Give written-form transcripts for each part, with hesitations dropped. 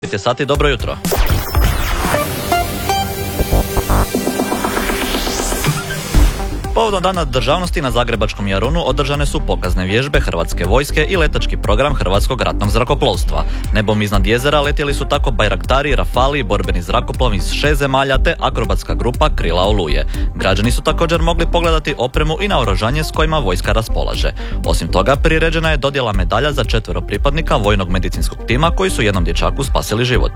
Sati, dobro jutro. Povodom Dana državnosti na zagrebačkom Jarunu održane su pokazne vježbe Hrvatske vojske i letački program Hrvatskog ratnog zrakoplovstva. Nebom iznad jezera letjeli su tako Bajraktari, Rafali, borbeni zrakoplovi iz 6 zemalja te akrobatska grupa Krila Oluje. Građani su također mogli pogledati opremu i naoružanje s kojima vojska raspolaže. Osim toga, priređena je dodjela medalja za 4 pripadnika vojnog medicinskog tima koji su jednom dječaku spasili život.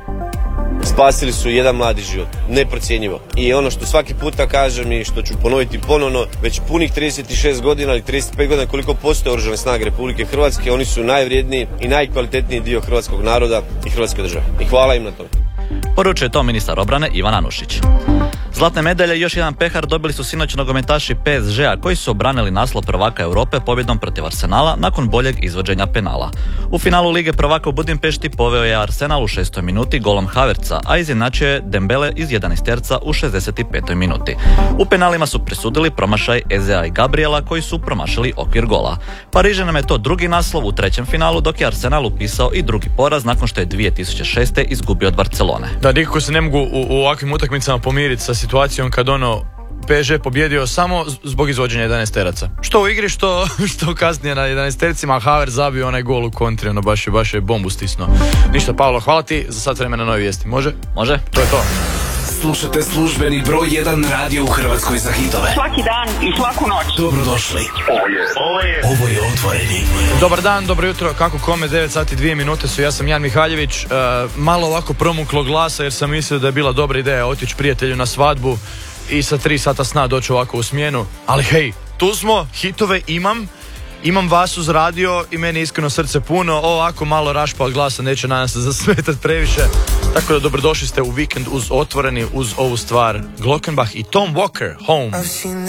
Spasili su jedan mladi život, neprocjenjivo. I ono što svaki puta kažem i što ću ponoviti ponovno, već punih 36 godina ili 35 godina koliko postoje Oružane snage Republike Hrvatske, oni su najvrijedniji i najkvalitetniji dio hrvatskog naroda i hrvatske države. I hvala im na tome. Poručuje to ministar obrane Ivan Anušić. Zlatne medalje i još jedan pehar dobili su sinoć nogometaši PSG-a koji su obranili naslov prvaka Europe pobjedom protiv Arsenala nakon boljeg izvođenja penala. U finalu Lige prvaka u Budimpešti poveo je Arsenal u 6. minuti golom Havertza, a izjednačio je Dembele iz 11. u 65. minuti. U penalima su presudili promašaj Ezea i Gabriela koji su promašili okvir gola. Parižanima je to drugi naslov u 3. finalu, dok je Arsenal upisao i drugi poraz nakon što je 2006. izgubio od Barcelone. Da, nikako se ne mogu u ovakvim utakmicama pomiriti sa situacijom kad PSG pobjedio samo zbog izvođenja 11-teraca. Što u igri, što kasnije na 11-tercima, a Havertz zabio onaj gol u kontri, baš je bombu stisnuo. Ništa, Paolo, hvala ti, za sat vremena nove vijesti. Može? Može. To je to. Slušajte službeni broj 1 radio u Hrvatskoj za hitove. Svaki dan i svaku noć. Dobrodošli. Ovo je Otvoreni. Dobar dan, dobro jutro, kako kome, 9 sati 2 minute su, ja sam Jan Mihaljević. Malo ovako promuklo glasa jer sam mislio da je bila dobra ideja otići prijatelju na svadbu i sa 3 sata sna doći ovako u smjenu. Ali hej, tu smo, hitove imam vas uz radio i meni iskreno srce puno. Ovako malo rašpal glasa neće nadam se zasmetati previše. Tako da dobrodošli ste u vikend uz Otvoreni, uz ovu stvar Glockenbach i Tom Walker, Home.